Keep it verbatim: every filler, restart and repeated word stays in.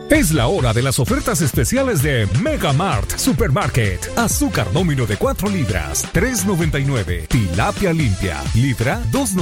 Es la hora de las ofertas especiales de Mega Mart Supermarket. Azúcar nómino de cuatro libras, tres noventa y nueve. Tilapia limpia, libra, dos